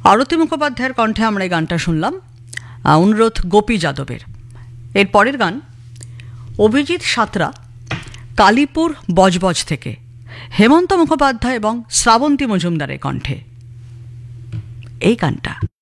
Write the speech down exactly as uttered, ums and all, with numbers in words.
আরতি মুখোপাধ্যায়ের কণ্ঠে আমরা এই গানটা শুনলাম, অনুরোধ গোপী যাদবের। এর পরের গান অভিজিৎ সাঁতরা, কালীপুর বজবজ থেকে, হেমন্ত মুখোপাধ্যায় এবং শ্রাবন্তী মজুমদারের কণ্ঠে এই গানটা।